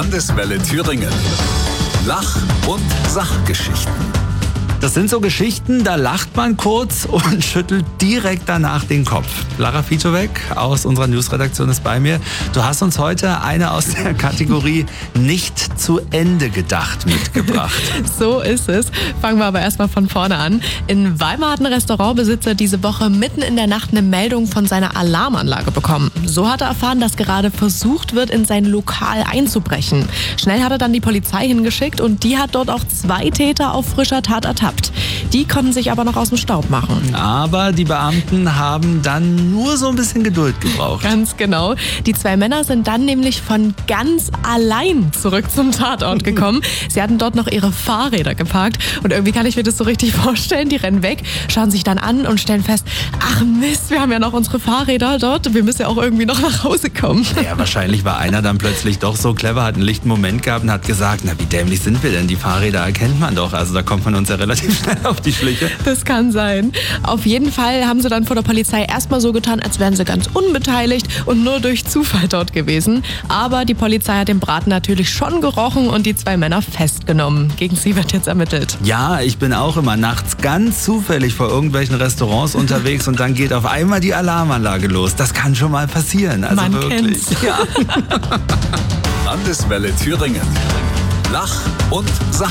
Landeswelle Thüringen. Lach- und Sachgeschichten. Das sind so Geschichten, da lacht man kurz und schüttelt direkt danach den Kopf. Lara Fietowek aus unserer Newsredaktion ist bei mir. Du hast uns heute eine aus der Kategorie nicht zu Ende gedacht mitgebracht. So ist es. Fangen wir aber erstmal von vorne an. In Weimar hat ein Restaurantbesitzer diese Woche mitten in der Nacht eine Meldung von seiner Alarmanlage bekommen. So hat er erfahren, dass gerade versucht wird, in sein Lokal einzubrechen. Schnell hat er dann die Polizei hingeschickt und die hat dort auch 2 Täter auf frischer Tat ertappt. Die konnten sich aber noch aus dem Staub machen. Aber die Beamten haben dann nur so ein bisschen Geduld gebraucht. Ganz genau. Die 2 Männer sind dann nämlich von ganz allein zurück zum Tatort gekommen. Sie hatten dort noch ihre Fahrräder geparkt und irgendwie kann ich mir das so richtig vorstellen. Die rennen weg, schauen sich dann an und stellen fest, ach Mist, wir haben ja noch unsere Fahrräder dort. Wir müssen ja auch irgendwie noch nach Hause kommen. Ja, wahrscheinlich war einer dann plötzlich doch so clever, hat einen lichten Moment gehabt und hat gesagt, na wie dämlich sind wir denn? Die Fahrräder erkennt man doch. Also da kommt man uns ja relativ schnell auf die Schliche. Das kann sein. Auf jeden Fall haben sie dann vor der Polizei erstmal so getan, als wären sie ganz unbeteiligt und nur durch Zufall dort gewesen. Aber die Polizei hat den Braten natürlich schon gerochen und die 2 Männer festgenommen. Gegen sie wird jetzt ermittelt. Ja, ich bin auch immer nachts ganz zufällig vor irgendwelchen Restaurants unterwegs und dann geht auf einmal die Alarmanlage los. Das kann schon mal passieren. Also Man wirklich. kennt's. Ja. Landeswelle Thüringen. Lach- und Sachgeschichten.